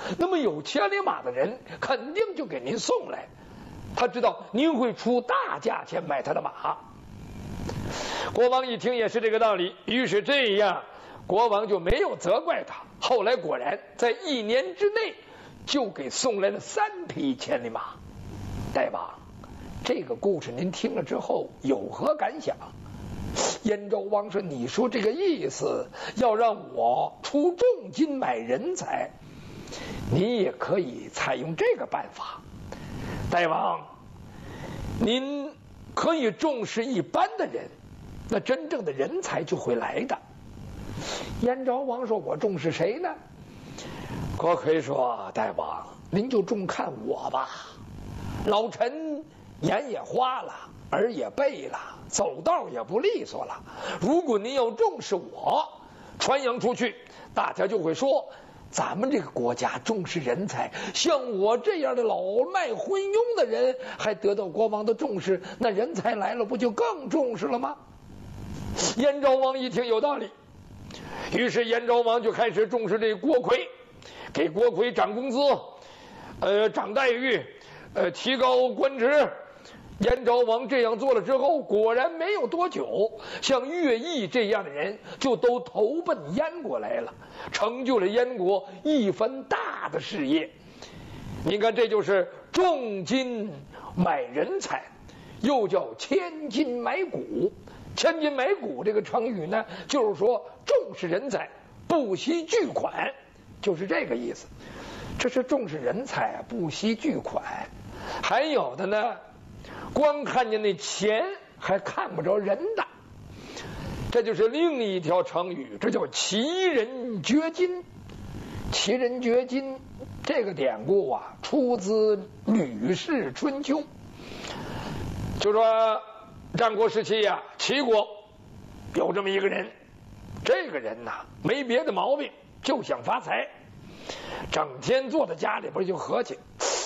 那么有千里马的人肯定就给您送来，他知道您会出大价钱买他的马。国王一听也是这个道理，于是这样国王就没有责怪他。后来果然在1年之内就给送来了3匹千里马。大王，这个故事您听了之后有何感想？燕昭王说：“你说这个意思，要让我出重金买人才，你也可以采用这个办法。大王，您可以重视一般的人，那真正的人才就会来的。”燕昭王说：“我重视谁呢？”郭奎说：“大王，您就重看我吧。老臣眼也花了，耳也背了，走道也不利索了。如果您要重视我，传扬出去，大家就会说咱们这个国家重视人才，像我这样的老迈昏庸的人还得到国王的重视，那人才来了不就更重视了吗？”燕昭王一听有道理，于是燕昭王就开始重视这郭奎，给郭奎涨工资，涨待遇，提高官职。燕昭王这样做了之后，果然没有多久，像乐毅这样的人就都投奔燕国来了，成就了燕国一番大的事业。你看，这就是重金买人才，又叫千金买骨。千金买骨这个成语呢，就是说重视人才，不惜巨款，就是这个意思。这是重视人才，不惜巨款。还有的呢，光看见那钱还看不着人的，这就是另一条成语，这叫奇人掘金。奇人掘金这个典故啊，出自《吕氏春秋》，就说战国时期呀，齐国有这么一个人，这个人呐，没别的毛病，就想发财，整天坐在家里边就合计，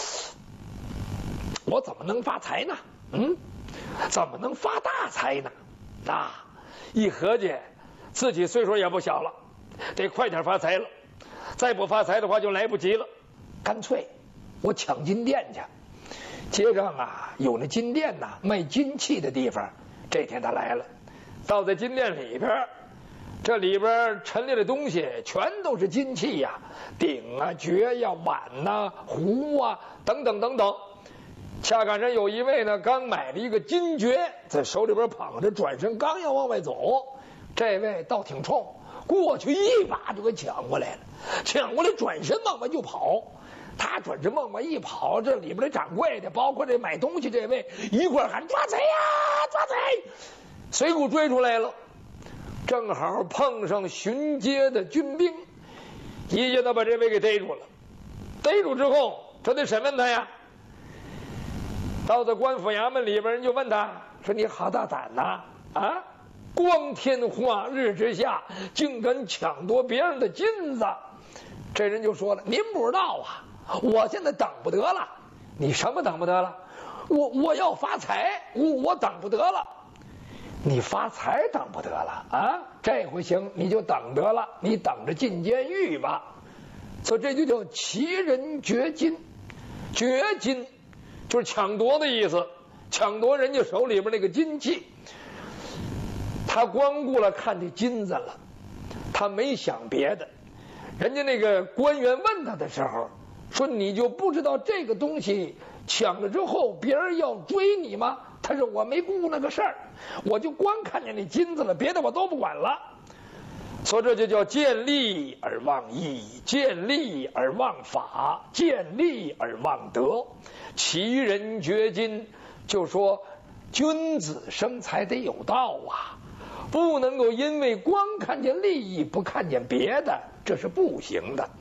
我怎么能发财呢？怎么能发大财呢？一合计自己岁数也不小了，得快点发财了，再不发财的话就来不及了，干脆我抢金店去。街上啊有那金店呐，卖金器的地方。这天他来了，到在金店里边，这里边陈列的东西全都是金器呀，鼎啊、爵呀、碗呐、壶啊等等等等。恰赶上有一位呢，刚买了一个金爵，在手里边捧着，转身刚要往外走，这位倒挺冲，过去一把就给抢过来了，抢过来转身往外就跑。他转身往外一跑，这里边的掌柜的，包括这买东西这位，一块喊抓贼呀，抓贼！随后追出来了，正好碰上巡街的军兵，一下子把这位给逮住了。逮住之后，这得审问他呀。到了官府衙门里边，人就问他说：“你好大胆呐！光天化日之下，竟敢抢夺别人的金子！”这人就说了：“您不知道啊。我现在等不得了。”“你什么等不得了？”“我要发财，我等不得了。”“你发财等不得了啊？这回行，你就等得了，你等着进监狱吧。”所以这就叫奇人掘金。掘金就是抢夺的意思，抢夺人家手里边那个金器。他光顾了看这金子了，他没想别的。人家那个官员问他的时候说：“你就不知道这个东西抢了之后别人要追你吗？”他说：“我没顾那个事儿，我就光看见那金子了，别的我都不管了。”所以这就叫见利而忘义，见利而忘法，见利而忘德。奇人掘金，就说君子生财得有道啊，不能够因为光看见利益不看见别的，这是不行的。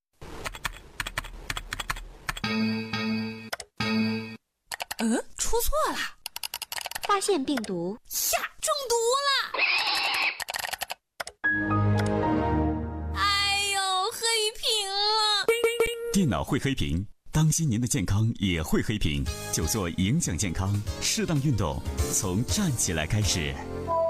出错了， 发现病毒， 中毒了！哎呦，黑屏了！ 电脑会黑屏，当心您的健康也会黑屏。久坐影响健康，适当运动，从站起来开始。